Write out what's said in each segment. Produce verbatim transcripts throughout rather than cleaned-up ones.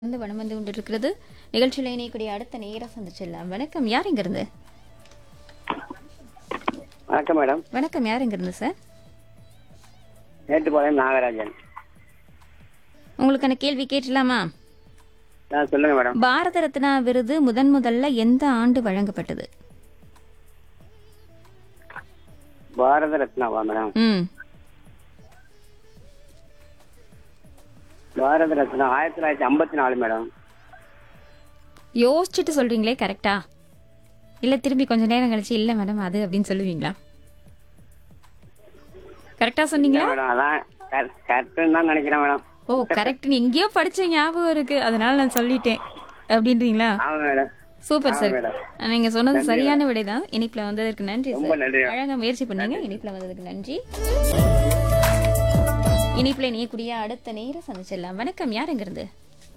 வந்து வனம் வந்து கொண்டிருக்கிறது. நிகழ்ச்சியில் இணையக்கூடிய அடுத்த நேர சந்திச்சிடலாம். வணக்கம், யார் இங்க இருந்து? வணக்கம் மேடம். வணக்கம், யார் இங்க இருந்து சார்? மேட்டுப்பாளையம் நாகராஜன். உங்களுக்கான கேள்வி கேட்டலாமா? ஆ, சொல்லுங்க மேடம். பாரத ரத்னா விருது முதன் முதல்ல எந்த ஆண்டு வழங்கப்பட்டது? பாரத ரத்னாவா மேடம்? ம் பாரத ரத்னா ஆயிரத்தி தொள்ளாயிரத்தி ஐம்பத்தி நாலு மேடம். யோசிச்சுட்டு சொல்றீங்களே, கரெக்டா? இல்ல திரும்பி கொஞ்ச நேரம் கழிச்சு இல்ல மேடம் அது அப்படின்னு சொல்லுவீங்களா? கரெக்டா சொன்னீங்களா? மேடம் அதான் கரெக்டுன்னு தான் நினைக்கிறேன் மேடம். ஓ, கரெக்ட். எங்கேயோ படிச்ச ஞாபகம் இருக்கு, அதனால நான் சொல்லிட்டேன் அப்படின்றீங்களா? ஆமாம் மேடம். Super sir. மேடம். நீங்க சொன்னது சரியான விடைதான். இனிப்புல வந்ததற்கு நன்றி ரொம்ப சார். நன்றி. அழகா முயற்சி பண்ணீங்க. இனிப்புல வந்ததுக்கு நன்றி. இனிப்புல இணையக்கூடிய அடுத்த நேரம் சந்திச்சிடலாம். வணக்கம், யார் எங்க இருந்து?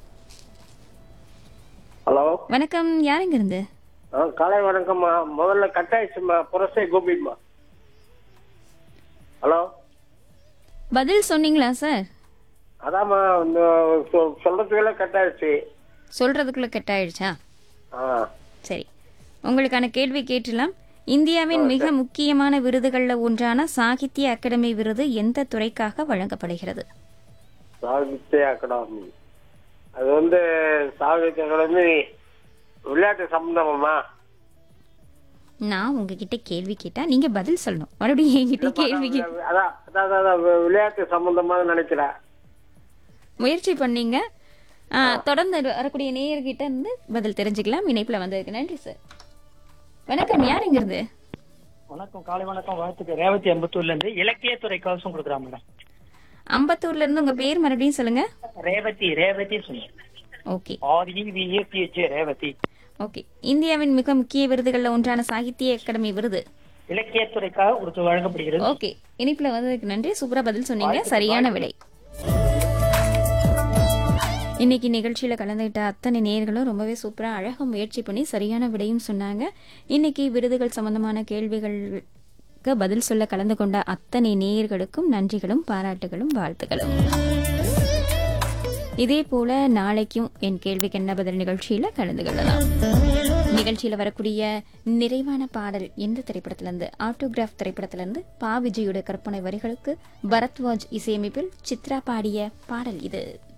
ஹலோ, வணக்கம், யார் எங்க இருந்து? ஆ, காலை வணக்கம்மா. முதல்ல கட்டாயிடுச்சுமா, புரசை கோபிமா. ஹலோ, பதில் சொன்னீங்களா சார்? அதாம்மா இந்த சொ- சொல்றதுக்குள்ள கட்டாயிடுச்சு. சொல்றதுக்குள்ள கெட்ட ஆயிடுச்சா? ஆ, சரி, உங்களுக்கான கேள்வி கேட்டலாம். இந்தியாவின் மிக முக்கியமான விருதுகள்ல ஒன்றான சாகித்ய அகாடமி விருது எந்த துறைக்காக வழங்கப்படுகிறது? சாகித்ய அகாடமி. அது வந்து சாகித்ய அகாடமி விளையாட்டு சம்பந்தமாம்மா. நான் உங்ககிட்ட கேள்வி கேட்டா நீங்க பதில் சொல்லணும். மறுபடியும் என்கிட்ட கேள்வி கே- அதான் அதான் அதான், அதான் விளையாட்டு சம்பந்தமா நினைக்கிறேன். முயற்சி பண்ணீங்க. ஆ, தொடர்ந்து வரக்கூடிய நேயர்கிட்ட இருந்து பதில் தெரிஞ்சுக்கலாம். இணைப்புல வந்ததுக்கு நன்றி சார். வணக்கம், யார் இங்க இருந்து? வணக்கம், காலை வணக்கம். வாழ்த்துக்கு ரேவதி அம்பத்தூர்ல இருந்து இலக்கியத்துறை கவசம் கொடுக்குறாங்க மேடம். அம்பத்தூர்ல இருந்து உங்க பேர் மறுபடியும் சொல்லுங்க. ரேவதி ரேவதி சொன்னேன். ஓகே ஆர்இவிஏபிஹெச் ரேவதி. ஓகே. இந்தியாவின் மிக முக்கிய விருதுகள்ல ஒன்றான சாகித்ய அகாடமி விருது இலக்கியத்துறைக்காக ஒரு வழங்கப்படுகிறது. ஓகே. இனிப்புல வந்ததுக்கு நன்றி. சூப்பரா பதில் சொன்னீங்க. சரியான விடை. இன்னைக்கு நிகழ்ச்சியில கலந்துகிட்ட அத்தனை நேயர்களும் ரொம்பவே சூப்பரா அழகா முயற்சி பண்ணி சரியான விடையும் சொன்னாங்க. இன்னைக்கு விருதுகள் சம்பந்தமான கேள்விகளுக்கு பதில் சொல்ல கலந்து கொண்ட அத்தனை நேயர்களுக்கும் நன்றிகளும் பாராட்டுகளும் வாழ்த்துகளும். இதே போல நாளைக்கும் என் கேள்விக்கு என்ன பதில் நிகழ்ச்சியில கலந்து கொள்ளலாம். நிகழ்ச்சியில வரக்கூடிய நிறைவான பாடல் எந்த திரைப்படத்திலிருந்து? ஆட்டோகிராஃப் திரைப்படத்திலிருந்து பா விஜயோட கற்பனை வரிகளுக்கு பரத்வாஜ் இசையமைப்பில் சித்ரா பாடிய பாடல் இது.